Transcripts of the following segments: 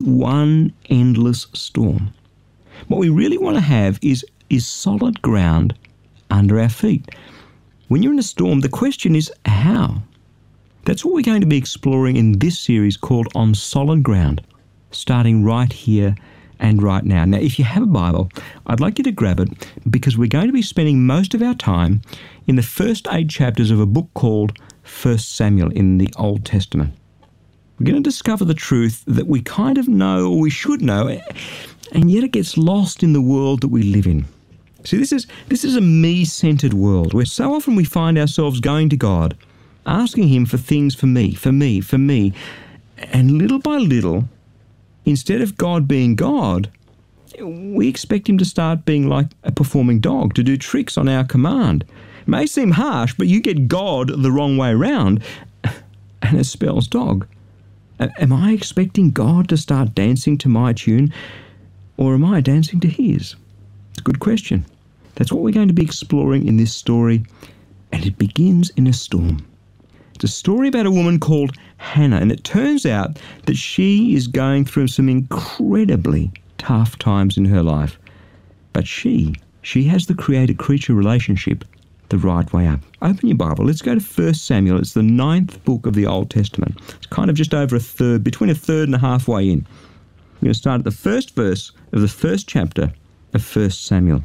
one endless storm. What we really want to have is solid ground under our feet. When you're in a storm, the question is how? That's what we're going to be exploring in this series called On Solid Ground, starting right here and right now. Now, if you have a Bible, I'd like you to grab it because we're going to be spending most of our time in the first 8 chapters of a book called 1 Samuel in the Old Testament. We're going to discover the truth that we kind of know or we should know, and yet it gets lost in the world that we live in. See, this is a me-centered world where so often we find ourselves going to God, asking Him for things for me, and little by little, instead of God being God, we expect Him to start being like a performing dog, to do tricks on our command. It may seem harsh, but you get God the wrong way around, and it spells dog. Am I expecting God to start dancing to my tune, or am I dancing to His? It's a good question. That's what we're going to be exploring in this story, and it begins in a storm. It's a story about a woman called Hannah, and it turns out that she is going through some incredibly tough times in her life. But she has the creator-creature relationship the right way up. Open your Bible. Let's go to 1 Samuel. It's the 9th book of the Old Testament. It's kind of just over a third, between a third and a halfway in. We're going to start at the first verse of the first chapter of 1 Samuel.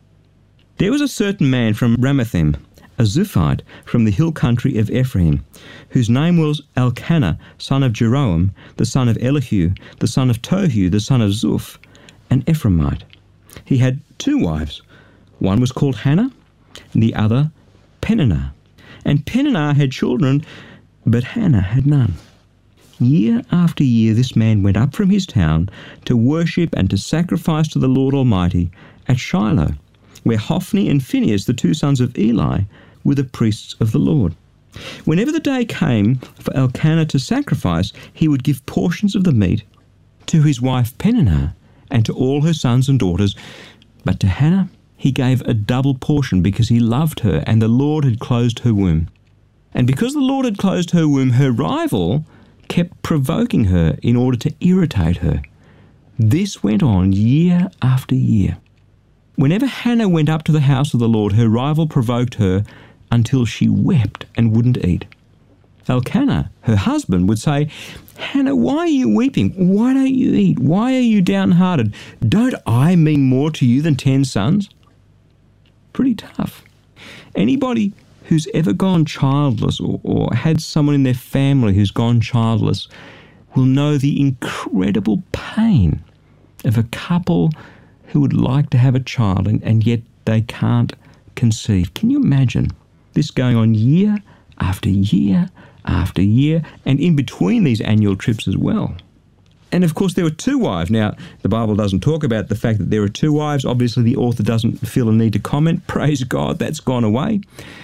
There was a certain man from Ramathaim, a Zuphite from the hill country of Ephraim, whose name was Elkanah, son of Jeroham, the son of Elihu, the son of Tohu, the son of Zuph, an Ephraimite. He had 2 wives. One was called Hannah, and the other Peninnah. And Peninnah had children, but Hannah had none. Year after year this man went up from his town to worship and to sacrifice to the Lord Almighty at Shiloh, where Hophni and Phinehas, the 2 sons of Eli, were the priests of the Lord. Whenever the day came for Elkanah to sacrifice, he would give portions of the meat to his wife Peninnah and to all her sons and daughters, but to Hannah he gave a double portion because he loved her and the Lord had closed her womb. And because the Lord had closed her womb, her rival kept provoking her in order to irritate her. This went on year after year. Whenever Hannah went up to the house of the Lord, her rival provoked her until she wept and wouldn't eat. Elkanah, her husband, would say, "Hannah, why are you weeping? Why don't you eat? Why are you downhearted? Don't I mean more to you than 10 sons?" Pretty tough. Anybody who's ever gone childless or had someone in their family who's gone childless will know the incredible pain of a couple who would like to have a child and yet they can't conceive. Can you imagine this going on year after year after year, and in between these annual trips as well? And of course there were 2 wives. Now, the Bible doesn't talk about the fact that there are 2 wives. Obviously the author doesn't feel a need to comment. Praise God, that's gone away.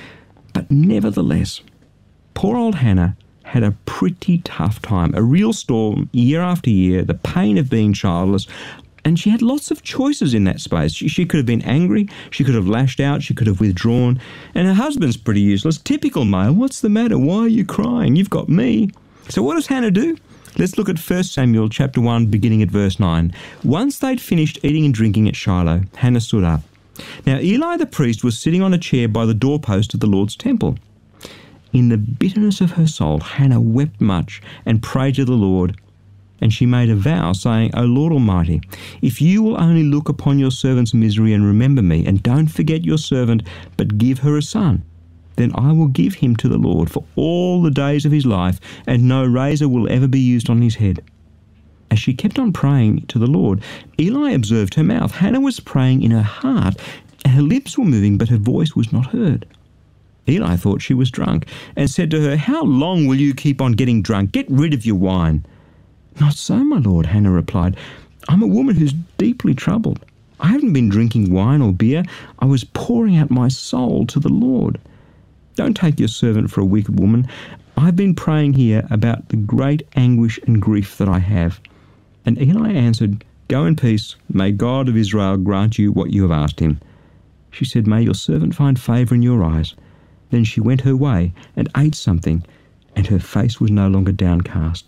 But nevertheless, poor old Hannah had a pretty tough time, a real storm year after year, the pain of being childless, and she had lots of choices in that space. She could have been angry, she could have lashed out, she could have withdrawn, and her husband's pretty useless. Typical male. What's the matter? Why are you crying? You've got me. So what does Hannah do? Let's look at 1 Samuel chapter 1, beginning at verse 9. Once they'd finished eating and drinking at Shiloh, Hannah stood up. Now Eli the priest was sitting on a chair by the doorpost of the Lord's temple. In the bitterness of her soul, Hannah wept much and prayed to the Lord. And she made a vow, saying, "O Lord Almighty, if you will only look upon your servant's misery and remember me, and don't forget your servant, but give her a son, then I will give him to the Lord for all the days of his life, and no razor will ever be used on his head." As she kept on praying to the Lord, Eli observed her mouth. Hannah was praying in her heart, and her lips were moving, but her voice was not heard. Eli thought she was drunk, and said to her, "How long will you keep on getting drunk? Get rid of your wine." "Not so, my lord," Hannah replied. "I'm a woman who's deeply troubled. I haven't been drinking wine or beer. I was pouring out my soul to the Lord. Don't take your servant for a wicked woman. I've been praying here about the great anguish and grief that I have." And Eli answered, "Go in peace. May God of Israel grant you what you have asked him." She said, "May your servant find favour in your eyes." Then she went her way and ate something, and her face was no longer downcast.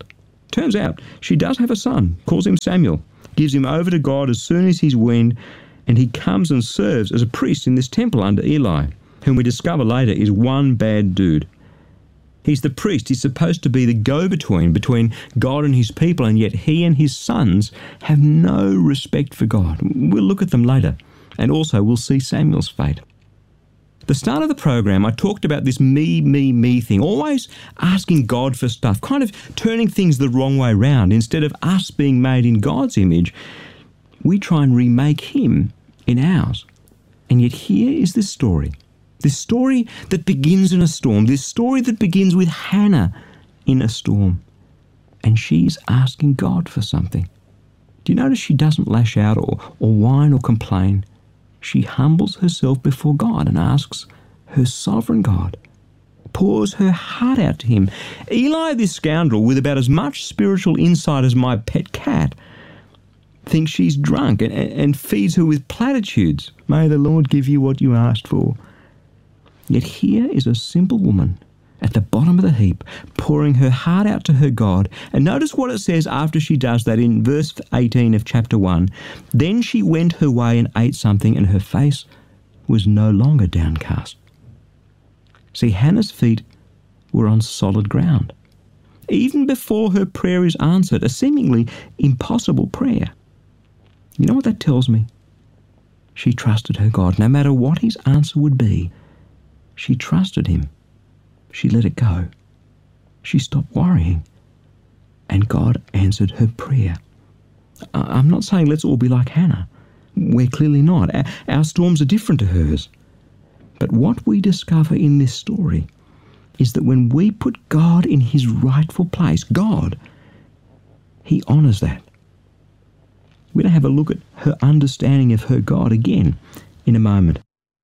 Turns out she does have a son, calls him Samuel, gives him over to God as soon as he's weaned, and he comes and serves as a priest in this temple under Eli, whom we discover later is one bad dude. He's the priest. He's supposed to be the go-between between God and his people, and yet he and his sons have no respect for God. We'll look at them later, and also we'll see Samuel's fate. The start of the program, I talked about this me thing, always asking God for stuff, kind of turning things the wrong way round. Instead of us being made in God's image, we try and remake him in ours. And yet here is this story that begins in a storm, this story that begins with Hannah in a storm. And she's asking God for something. Do you notice she doesn't lash out or whine or complain? She humbles herself before God and asks her sovereign God, pours her heart out to him. Eli, this scoundrel with about as much spiritual insight as my pet cat, thinks she's drunk and feeds her with platitudes. May the Lord give you what you asked for. Yet here is a simple woman at the bottom of the heap, pouring her heart out to her God. And notice what it says after she does that in verse 18 of chapter 1. Then she went her way and ate something, and her face was no longer downcast. See, Hannah's feet were on solid ground. Even before her prayer is answered, a seemingly impossible prayer. You know what that tells me? She trusted her God. No matter what his answer would be, she trusted him. She let it go. She stopped worrying, and God answered her prayer. I'm not saying let's all be like Hannah. We're clearly not. Our storms are different to hers. But what we discover in this story is that when we put God in his rightful place, God, he honours that. We're going to have a look at her understanding of her God again in a moment.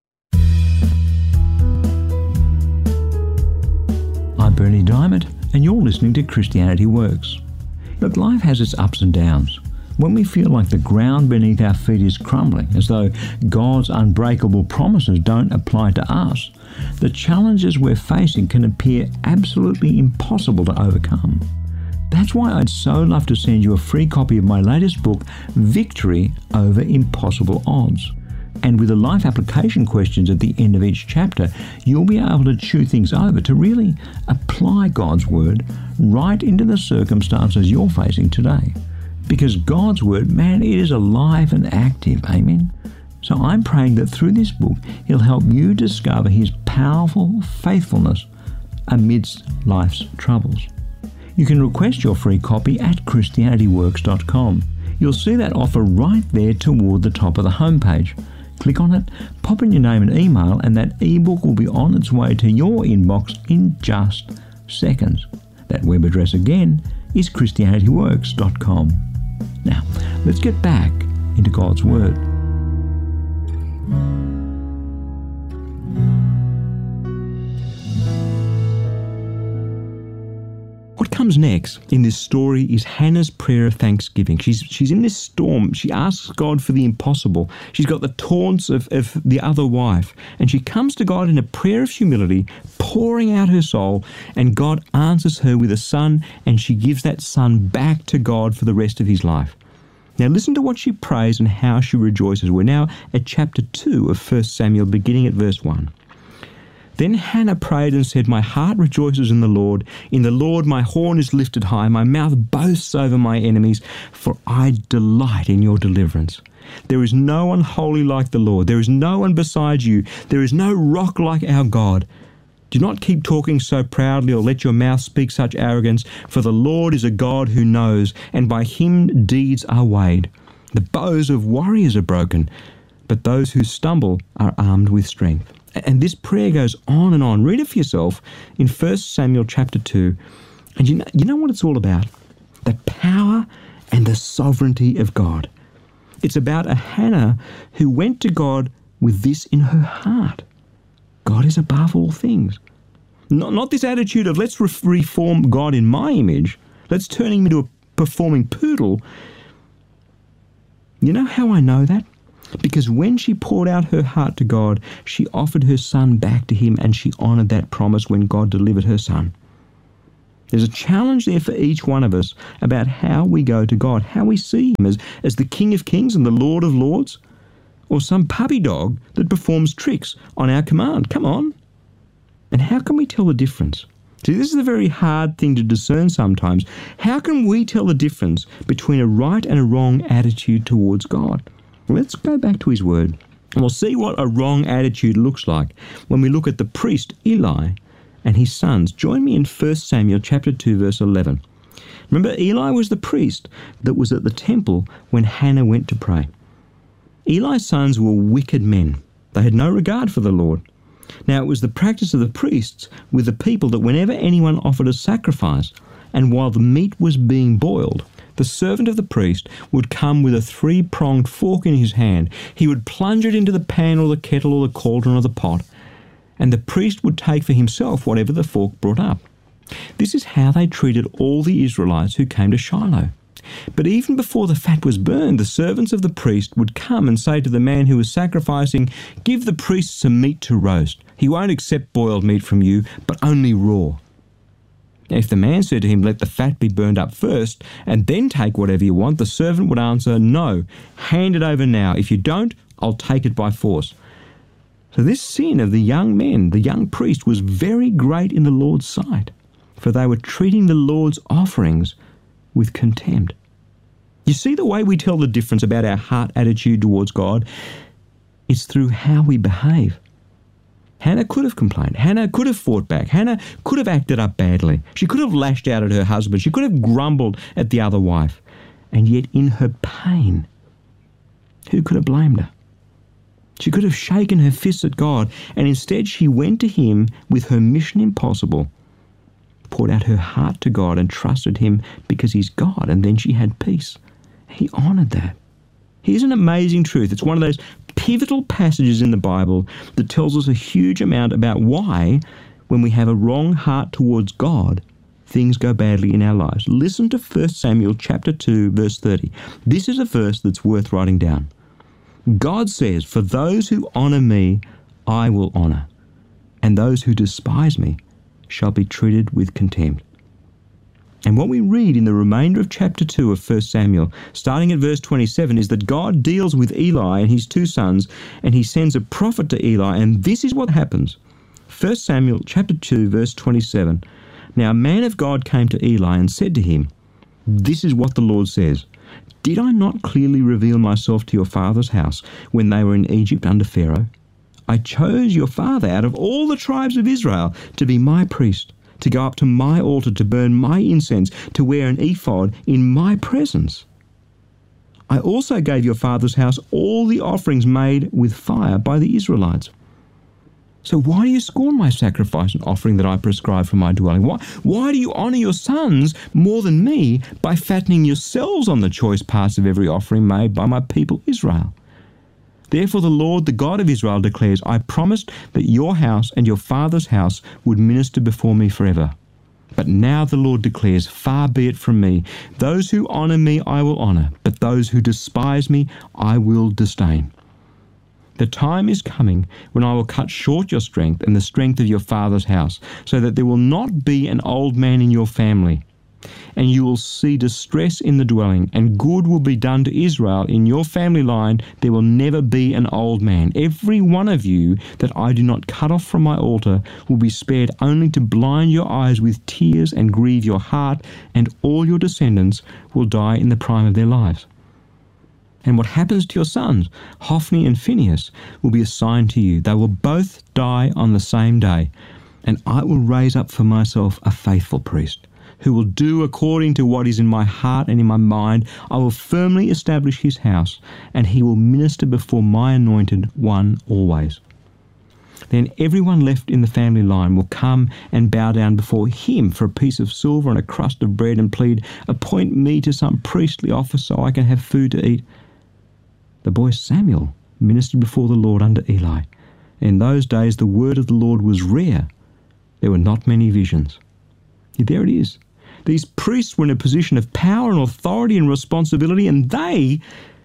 I'm Bernie Diamond, and you're listening to Christianity Works. Look, life has its ups and downs. When we feel like the ground beneath our feet is crumbling, as though God's unbreakable promises don't apply to us, the challenges we're facing can appear absolutely impossible to overcome. That's why I'd so love to send you a free copy of my latest book, Victory Over Impossible Odds. And with the life application questions at the end of each chapter, you'll be able to chew things over to really apply God's Word right into the circumstances you're facing today. Because God's Word, man, it is alive and active. Amen? So I'm praying that through this book, He'll help you discover His powerful faithfulness amidst life's troubles. You can request your free copy at ChristianityWorks.com. You'll see that offer right there toward the top of the homepage. Click on it, pop in your name and email, and that ebook will be on its way to your inbox in just seconds. That web address again is ChristianityWorks.com. Now, let's get back into God's Word. What comes next in this story is Hannah's prayer of thanksgiving. She's in this storm. She asks God for the impossible. She's got the taunts of the other wife. And she comes to God in a prayer of humility, pouring out her soul, and God answers her with a son, and she gives that son back to God for the rest of his life. Now listen to what she prays and how she rejoices. We're now at chapter 2 of 1 Samuel, beginning at verse 1. Then Hannah prayed and said, My heart rejoices in the Lord. In the Lord my horn is lifted high. My mouth boasts over my enemies, for I delight in your deliverance. There is no one holy like the Lord. There is no one beside you. There is no rock like our God. Do not keep talking so proudly or let your mouth speak such arrogance, for the Lord is a God who knows, and by him deeds are weighed. The bows of warriors are broken, but those who stumble are armed with strength. And this prayer goes on and on. Read it for yourself in 1 Samuel chapter 2. And you know what it's all about? The power and the sovereignty of God. It's about a Hannah who went to God with this in her heart. God is above all things. Not this attitude of let's reform God in my image. Let's turn him into a performing poodle. You know how I know that? Because when she poured out her heart to God, she offered her son back to him, and she honoured that promise when God delivered her son. There's a challenge there for each one of us about how we go to God, how we see Him as the King of Kings and the Lord of Lords, or some puppy dog that performs tricks on our command. Come on. And how can we tell the difference? See, this is a very hard thing to discern sometimes. How can we tell the difference between a right and a wrong attitude towards God? Let's go back to His Word, and we'll see what a wrong attitude looks like when we look at the priest Eli and his sons. Join me in 1 Samuel chapter 2, verse 11. Remember, Eli was the priest that was at the temple when Hannah went to pray. Eli's sons were wicked men. They had no regard for the Lord. Now, it was the practice of the priests with the people that whenever anyone offered a sacrifice, and while the meat was being boiled, the servant of the priest would come with a three-pronged fork in his hand. He would plunge it into the pan or the kettle or the cauldron or the pot, and the priest would take for himself whatever the fork brought up. This is how they treated all the Israelites who came to Shiloh. But even before the fat was burned, the servants of the priest would come and say to the man who was sacrificing, "Give the priest some meat to roast. He won't accept boiled meat from you, but only raw." If the man said to him, "Let the fat be burned up first, and then take whatever you want," the servant would answer, "No, hand it over now. If you don't, I'll take it by force." So this sin of the young men, the young priest, was very great in the Lord's sight, for they were treating the Lord's offerings with contempt. You see the way we tell the difference about our heart attitude towards God? It's through how we behave. Hannah could have complained. Hannah could have fought back. Hannah could have acted up badly. She could have lashed out at her husband. She could have grumbled at the other wife. And yet in her pain, who could have blamed her? She could have shaken her fists at God, and instead she went to Him with her mission impossible, poured out her heart to God and trusted Him because He's God, and then she had peace. He honoured that. Here's an amazing truth. It's one of those pivotal passages in the Bible that tells us a huge amount about why, when we have a wrong heart towards God, things go badly in our lives. Listen to 1 Samuel chapter 2, verse 30. This is a verse that's worth writing down. God says, "For those who honour me, I will honour, and those who despise me shall be treated with contempt." And what we read in the remainder of chapter 2 of 1 Samuel, starting at verse 27, is that God deals with Eli and his two sons, and He sends a prophet to Eli, and this is what happens. 1 Samuel chapter 2, verse 27. Now a man of God came to Eli and said to him, "This is what the Lord says. Did I not clearly reveal myself to your father's house when they were in Egypt under Pharaoh? I chose your father out of all the tribes of Israel to be my priest, to go up to my altar, to burn my incense, to wear an ephod in my presence. I also gave your father's house all the offerings made with fire by the Israelites. So why do you scorn my sacrifice and offering that I prescribe for my dwelling? Why do you honour your sons more than me by fattening yourselves on the choice parts of every offering made by my people Israel? Therefore the Lord, the God of Israel, declares, I promised that your house and your father's house would minister before me forever. But now the Lord declares, far be it from me. Those who honour me I will honour, but those who despise me I will disdain. The time is coming when I will cut short your strength and the strength of your father's house, so that there will not be an old man in your family. And you will see distress in the dwelling, and good will be done to Israel. In your family line there will never be an old man. Every one of you that I do not cut off from my altar will be spared only to blind your eyes with tears and grieve your heart, and all your descendants will die in the prime of their lives. And what happens to your sons, Hophni and Phinehas, will be assigned to you. They will both die on the same day, and I will raise up for myself a faithful priest, who will do according to what is in my heart and in my mind. I will firmly establish his house, and he will minister before my anointed one always. Then everyone left in the family line will come and bow down before him for a piece of silver and a crust of bread, and plead, appoint me to some priestly office so I can have food to eat. The boy Samuel ministered before the Lord under Eli. In those days the word of the Lord was rare. There were not many visions. There it is. These priests were in a position of power and authority and responsibility, and they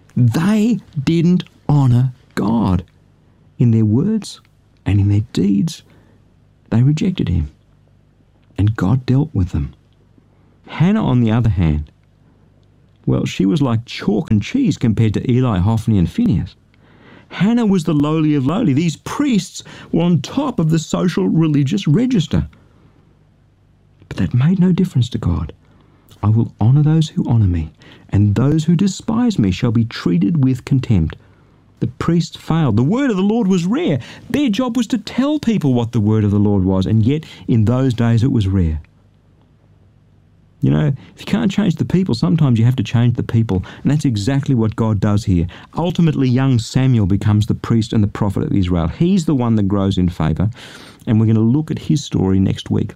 didn't honour God. In their words and in their deeds, they rejected him. And God dealt with them. Hannah, on the other hand, well, she was like chalk and cheese compared to Eli, Hophni and Phinehas. Hannah was the lowly of lowly. These priests were on top of the social religious register. But that made no difference to God. I will honour those who honour me, and those who despise me shall be treated with contempt. The priests failed. The word of the Lord was rare. Their job was to tell people what the word of the Lord was, and yet in those days it was rare. You know, if you can't change the people, sometimes you have to change the people, and that's exactly what God does here. Ultimately, young Samuel becomes the priest and the prophet of Israel. He's the one that grows in favour, and we're going to look at his story next week.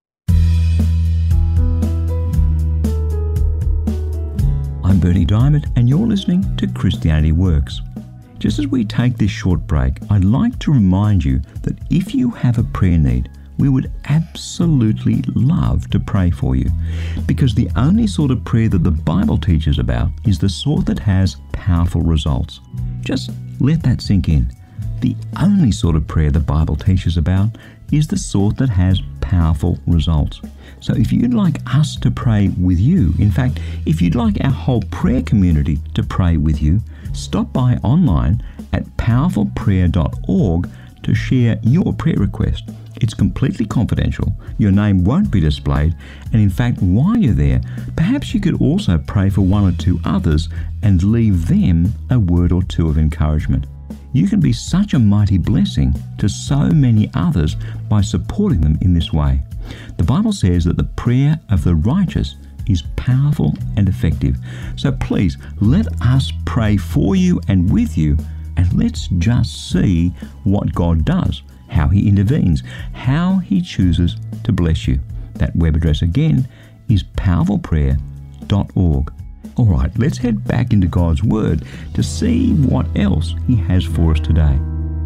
I'm Bernie Diamond, and you're listening to Christianity Works. Just as we take this short break, I'd like to remind you that if you have a prayer need, we would absolutely love to pray for you, because the only sort of prayer that the Bible teaches about is the sort that has powerful results. Just let that sink in. The only sort of prayer the Bible teaches about is the sort that has powerful results. So if you'd like us to pray with you, in fact, if you'd like our whole prayer community to pray with you, stop by online at powerfulprayer.org to share your prayer request. It's completely confidential, your name won't be displayed, and in fact, while you're there, perhaps you could also pray for one or two others and leave them a word or two of encouragement. You can be such a mighty blessing to so many others by supporting them in this way. The Bible says that the prayer of the righteous is powerful and effective. So please, let us pray for you and with you, and let's just see what God does, how He intervenes, how He chooses to bless you. That web address again is powerfulprayer.org. All right, let's head back into God's Word to see what else He has for us today.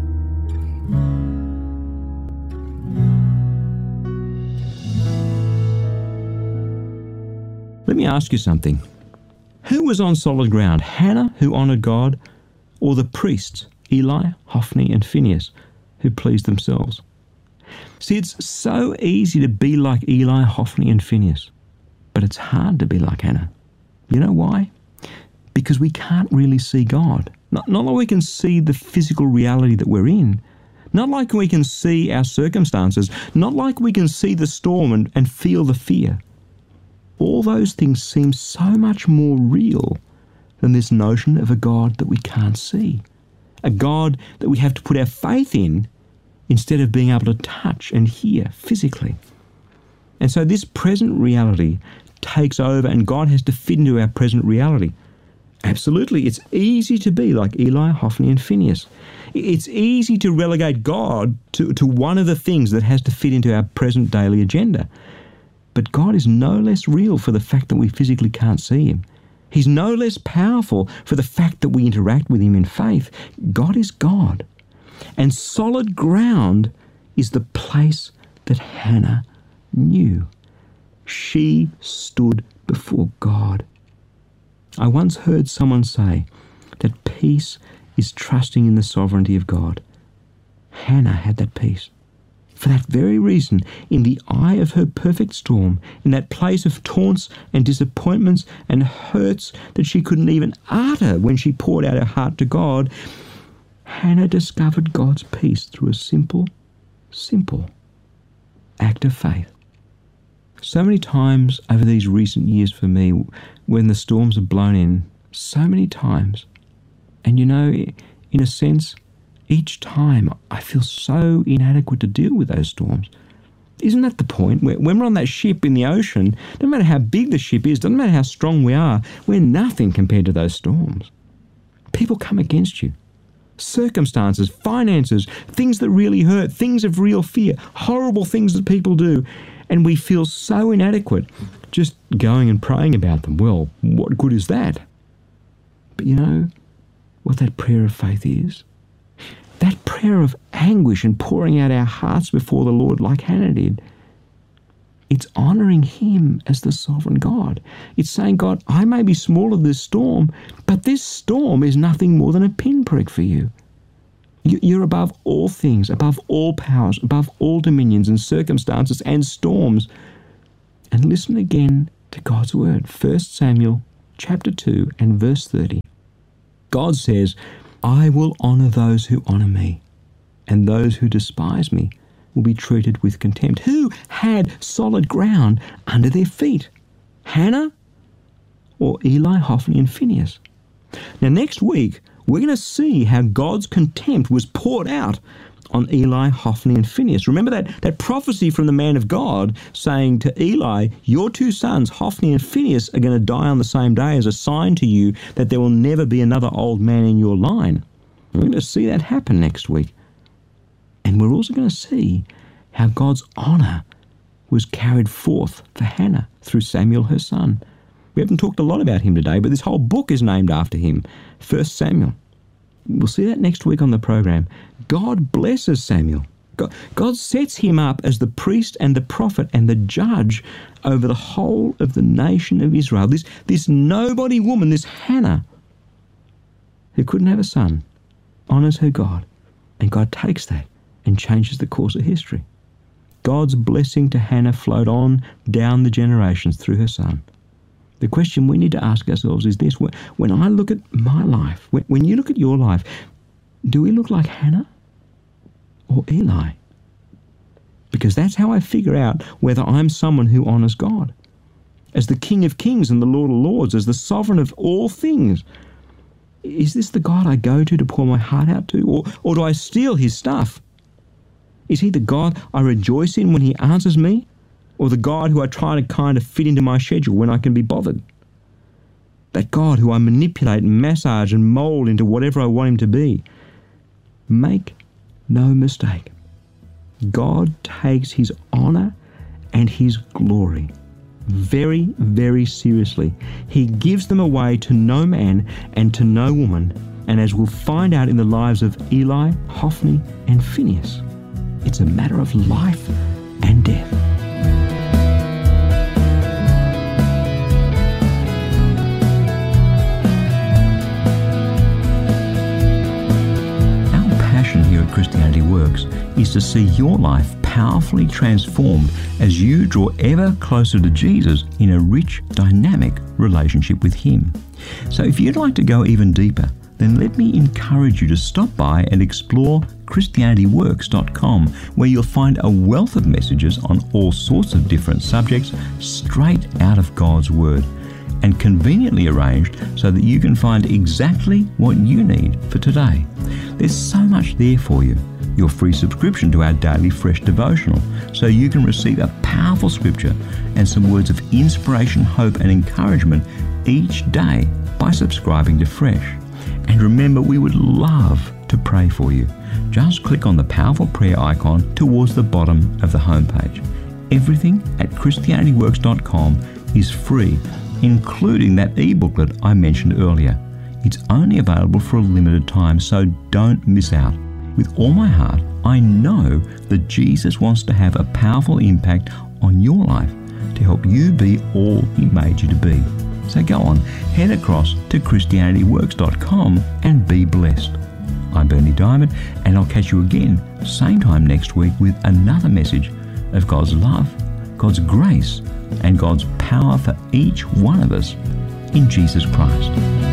Let me ask you something. Who was on solid ground? Hannah, who honoured God, or the priests, Eli, Hophni and Phinehas, who pleased themselves? See, it's so easy to be like Eli, Hophni and Phinehas, but it's hard to be like Hannah. You know why? Because we can't really see God. Not like we can see the physical reality that we're in. Not like we can see our circumstances. Not like we can see the storm and feel the fear. All those things seem so much more real than this notion of a God that we can't see. A God that we have to put our faith in instead of being able to touch and hear physically. And so this present reality takes over, and God has to fit into our present reality. Absolutely, it's easy to be like Eli, Hophni and Phinehas. It's easy to relegate God to one of the things that has to fit into our present daily agenda. But God is no less real for the fact that we physically can't see Him. He's no less powerful for the fact that we interact with Him in faith. God is God. And solid ground is the place that Hannah knew. She stood before God. I once heard someone say that peace is trusting in the sovereignty of God. Hannah had that peace. For that very reason, in the eye of her perfect storm, in that place of taunts and disappointments and hurts that she couldn't even utter when she poured out her heart to God, Hannah discovered God's peace through a simple act of faith. So many times over these recent years for me, when the storms have blown in, so many times, and you know, in a sense, each time I feel so inadequate to deal with those storms. Isn't that the point? When we're on that ship in the ocean, no matter how big the ship is, doesn't matter how strong we are, we're nothing compared to those storms. People come against you. Circumstances, finances, things that really hurt, things of real fear, horrible things that people do, and we feel so inadequate just going and praying about them. Well, what good is that? But you know what that prayer of faith is? That prayer of anguish and pouring out our hearts before the Lord like Hannah did. It's honouring Him as the sovereign God. It's saying, God, I may be small of this storm, but this storm is nothing more than a pinprick for you. You're above all things, above all powers, above all dominions and circumstances and storms. And listen again to to God's word. 1 Samuel chapter 2 and verse 30. God says, I will honour those who honour me, and those who despise me will be treated with contempt. Who had solid ground under their feet? Hannah or Eli, Hophni and Phinehas? Now next week, we're going to see how God's contempt was poured out on Eli, Hophni and Phinehas. Remember that prophecy from the man of God saying to Eli, your two sons, Hophni and Phinehas, are going to die on the same day as a sign to you that there will never be another old man in your line. We're going to see that happen next week. And we're also going to see how God's honour was carried forth for Hannah through Samuel, her son. We haven't talked a lot about him today, but this whole book is named after him, 1 Samuel. We'll see that next week on the program. God blesses Samuel. God sets him up as the priest and the prophet and the judge over the whole of the nation of Israel. This nobody woman, this Hannah, who couldn't have a son, honours her God. And God takes that and changes the course of history. God's blessing to Hannah flowed on down the generations through her son. The question we need to ask ourselves is this: when I look at my life, when you look at your life, do we look like Hannah or Eli? Because that's how I figure out whether I'm someone who honours God. As the King of Kings and the Lord of Lords, as the sovereign of all things, is this the God I go to pour my heart out to? Or do I steal his stuff? Is he the God I rejoice in when he answers me? Or the God who I try to kind of fit into my schedule when I can be bothered? That God who I manipulate and massage and mould into whatever I want him to be. Make no mistake. God takes his honour and his glory very, very seriously. He gives them away to no man and to no woman. And as we'll find out in the lives of Eli, Hophni and Phinehas, it's a matter of life and death. Here at Christianity Works is to see your life powerfully transformed as you draw ever closer to Jesus in a rich, dynamic relationship with him. So if you'd like to go even deeper, then let me encourage you to stop by and explore ChristianityWorks.com, where you'll find a wealth of messages on all sorts of different subjects straight out of God's Word, and conveniently arranged so that you can find exactly what you need for today. There's so much there for you. Your free subscription to our daily Fresh devotional, so you can receive a powerful scripture and some words of inspiration, hope and encouragement each day by subscribing to Fresh. And remember, we would love to pray for you. Just click on the powerful prayer icon towards the bottom of the homepage. Everything at ChristianityWorks.com is free, including that e-booklet I mentioned earlier. It's only available for a limited time, so don't miss out. With all my heart, I know that Jesus wants to have a powerful impact on your life to help you be all he made you to be. So go on, head across to ChristianityWorks.com and be blessed. I'm Berni Dymet, and I'll catch you again same time next week with another message of God's love, God's grace, and God's power for each one of us in Jesus Christ.